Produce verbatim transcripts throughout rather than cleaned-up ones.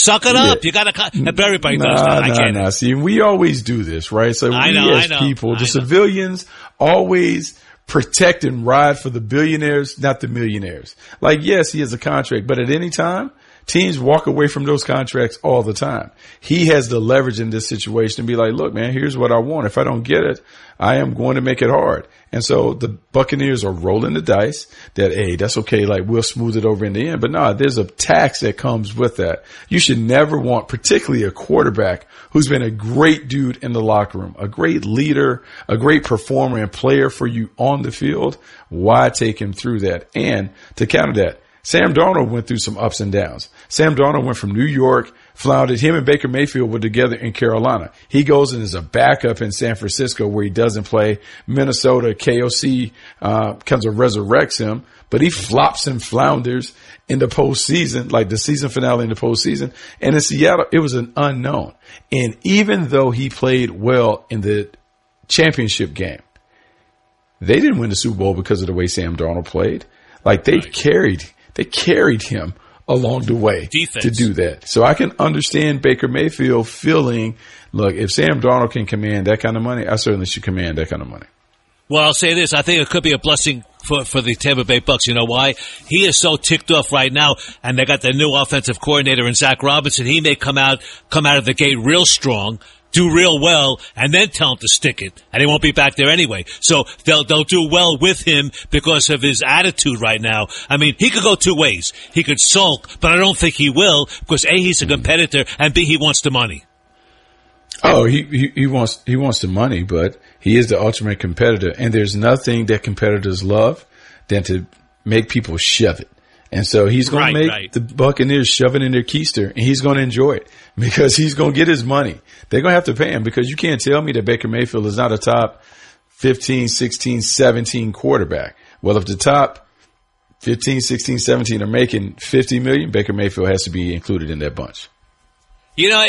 Suck it up. Yeah. You got to. Everybody nah, does that. I nah, can't. nah. See, we always do this, right? So I we know, as I know, people, I the know. civilians, always protect and ride for the billionaires, not the millionaires. Like, yes, he has a contract, but at any time, teams walk away from those contracts all the time. He has the leverage in this situation to be like, look, man, here's what I want. If I don't get it, I am going to make it hard. And so the Buccaneers are rolling the dice that, hey, that's okay. Like, we'll smooth it over in the end. But no, there's a tax that comes with that. You should never want, particularly a quarterback who's been a great dude in the locker room, a great leader, a great performer and player for you on the field. Why take him through that? And to counter that, Sam Darnold went through some ups and downs. Sam Darnold went from New York, floundered. Him and Baker Mayfield were together in Carolina. He goes and is a backup in San Francisco where he doesn't play. Minnesota, K O C, uh, comes and resurrects him, but he flops and flounders in the postseason, like the season finale in the postseason. And in Seattle, it was an unknown. And even though he played well in the championship game, they didn't win the Super Bowl because of the way Sam Darnold played. Like they Right. carried, they carried him along the way Defense. to do that. So I can understand Baker Mayfield feeling, look, if Sam Darnold can command that kind of money, I certainly should command that kind of money. Well, I'll say this. I think it could be a blessing for, for the Tampa Bay Bucks. You know why? He is so ticked off right now, and they got their new offensive coordinator in Zach Robinson. He may come out, come out of the gate real strong, do real well, and then tell him to stick it, and he won't be back there anyway. So they'll they'll do well with him because of his attitude right now. I mean, he could go two ways. He could sulk, but I don't think he will because A, he's a competitor, and B, he wants the money. Oh, he, he, he wants, he wants the money, but he is the ultimate competitor. And there's nothing that competitors love than to make people shove it. And so he's going Right, to make right. the Buccaneers shove it in their keister, and he's going to enjoy it because he's going to get his money. They're going to have to pay him because you can't tell me that Baker Mayfield is not a top fifteen, sixteen, seventeen quarterback. Well, if the top fifteen, sixteen, seventeen are making fifty million, Baker Mayfield has to be included in that bunch. You know,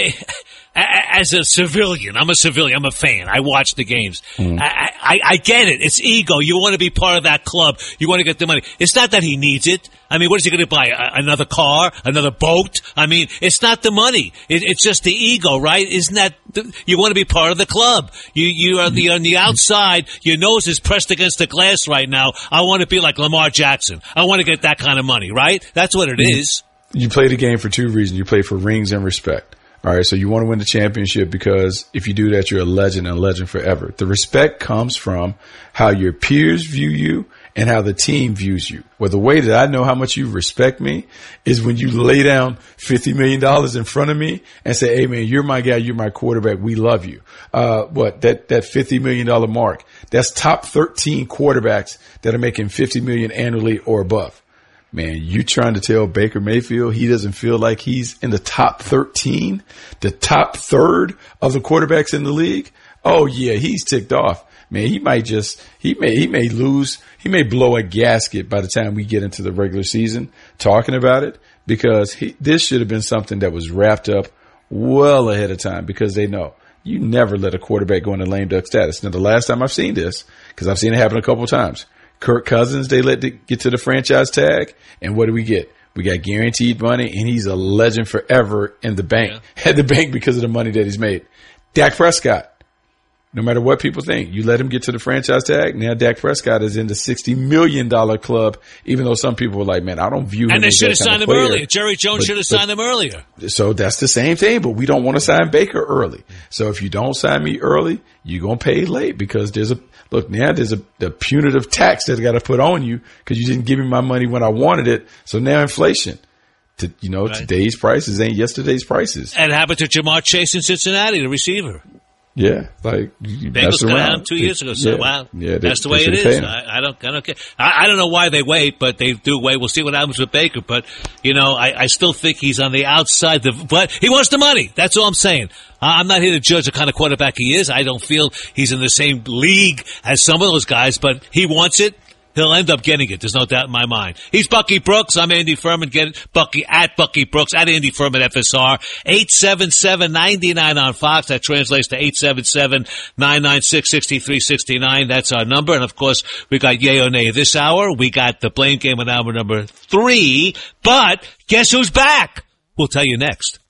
as a civilian, I'm a civilian, I'm a fan. I watch the games. Mm. I, I, I get it. It's ego. You want to be part of that club. You want to get the money. It's not that he needs it. I mean, what is he going to buy? A, another car? Another boat? I mean, it's not the money. It, it's just the ego, right? Isn't that, the, you want to be part of the club. You, you are the, on the outside. Your nose is pressed against the glass right now. I want to be like Lamar Jackson. I want to get that kind of money, right? That's what it mm. is. You play the game for two reasons. You play for rings and respect. All right, so you want to win the championship because if you do that, you're a legend and a legend forever. The respect comes from how your peers view you and how the team views you. Well, the way that I know how much you respect me is when you lay down fifty million dollars in front of me and say, hey, man, you're my guy, you're my quarterback, we love you. Uh, what, that, that fifty million dollars mark, that's top thirteen quarterbacks that are making fifty million dollars annually or above. Man, you trying to tell Baker Mayfield he doesn't feel like he's in the top thirteen, the top third of the quarterbacks in the league? Oh yeah, he's ticked off. Man, he might just, he may, he may lose, he may blow a gasket by the time we get into the regular season talking about it because he, this should have been something that was wrapped up well ahead of time because they know you never let a quarterback go into lame duck status. Now, the last time I've seen this, because I've seen it happen a couple of times, Kirk Cousins, they let the, get to the franchise tag, and what do we get? We got guaranteed money, and he's a legend forever in the bank, yeah. at the bank because of the money that he's made. Dak Prescott, no matter what people think, you let him get to the franchise tag, now Dak Prescott is in the sixty million dollars club, even though some people were like, man, I don't view him and they as should that have kind signed of him player. earlier. Jerry Jones But- should have but- signed him earlier. So that's the same thing, but we don't want to sign Baker early. So if you don't sign me early, you're going to pay late because there's a, look, now there's a, the punitive tax that I got to put on you because you didn't give me my money when I wanted it. So now inflation, to, you know, Right. today's prices ain't yesterday's prices. And it happened to Jamar Chase in Cincinnati, the receiver. Yeah, like you Bengals mess got around. him two years ago. So yeah, wow, yeah, they, that's the they way it should've is. paid him. I, I don't, I don't care. I, I don't know why they wait, but they do wait. We'll see what happens with Baker. But you know, I, I still think he's on the outside. The, but he wants the money. That's all I'm saying. I'm not here to judge the kind of quarterback he is. I don't feel he's in the same league as some of those guys, but he wants it. He'll end up getting it. There's no doubt in my mind. He's Bucky Brooks. I'm Andy Furman. Get it. Bucky at Bucky Brooks at Andy Furman F S R. eight seven seven, nine nine on Fox. That translates to eight seven seven, nine nine six, six three six nine. That's our number. And of course, we got Yay or Nay this hour. We got the Blame Game with hour number three. But guess who's back? We'll tell you next.